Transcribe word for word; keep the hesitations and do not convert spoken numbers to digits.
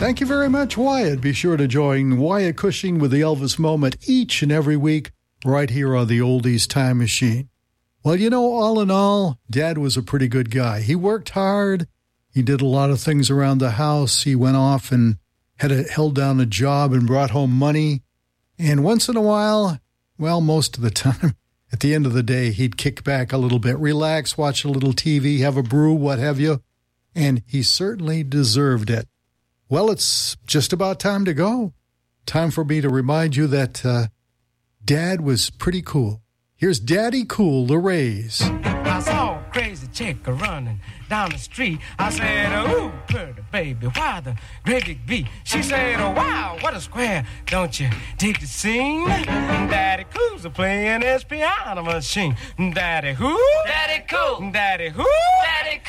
Thank you very much, Wyatt. Be sure to join Wyatt Cushing with the Elvis Moment each and every week right here on the Oldies Time Machine. Well, you know, all in all, Dad was a pretty good guy. He worked hard. He did a lot of things around the house. He went off and had a, held down a job and brought home money. And once in a while, well, most of the time, at the end of the day, he'd kick back a little bit, relax, watch a little T V, have a brew, what have you. And he certainly deserved it. Well, it's just about time to go. Time for me to remind you that uh, Dad was pretty cool. Here's Daddy Cool, the Rays. I saw a crazy chick running down the street. I said, ooh, pretty baby, why the great big beat? She said, oh, wow, what a square. Don't you dig the scene? Daddy Cool's a playing his piano machine. Daddy who? Daddy Cool. Daddy who? Daddy